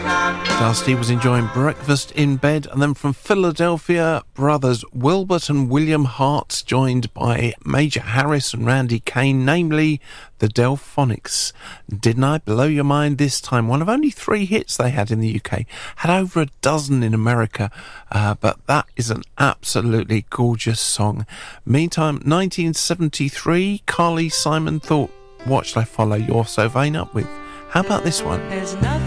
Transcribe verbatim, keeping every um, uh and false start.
Dusty was enjoying Breakfast in Bed, and then from Philadelphia, brothers Wilbert and William Hart, joined by Major Harris and Randy Kane, namely the Delphonics. Didn't I Blow Your Mind This Time? One of only three hits they had in the U K. Had over a dozen in America, uh, but that is an absolutely gorgeous song. Meantime, nineteen seventy-three, Carly Simon thought, what shall I follow You're So Vain up with? How about this one? There's nothing